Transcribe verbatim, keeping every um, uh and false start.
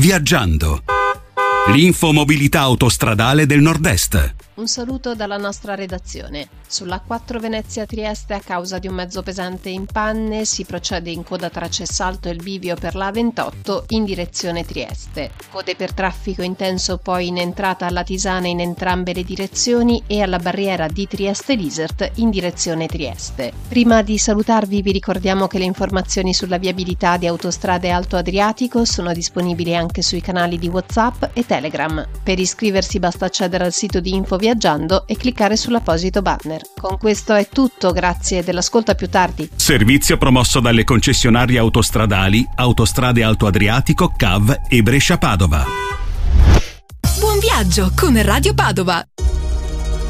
Viaggiando. L'info mobilità autostradale del Nord-Est. Un saluto dalla nostra redazione. Sulla A quattro Venezia-Trieste, a causa di un mezzo pesante in panne, si procede in coda tra Cessalto e il bivio per la A ventotto in direzione Trieste. Code per traffico intenso poi in entrata alla Tisana in entrambe le direzioni e alla barriera di Trieste-Lisert in direzione Trieste. Prima di salutarvi vi ricordiamo che le informazioni sulla viabilità di Autostrade Alto Adriatico sono disponibili anche sui canali di WhatsApp e Telegram. Per iscriversi basta accedere al sito di Info Viaggiando e cliccare sull'apposito banner. Con questo è tutto, grazie dell'ascolto, a più tardi. Servizio promosso dalle concessionarie autostradali Autostrade Alto Adriatico, C A V e Brescia Padova. Buon viaggio con Radio Padova!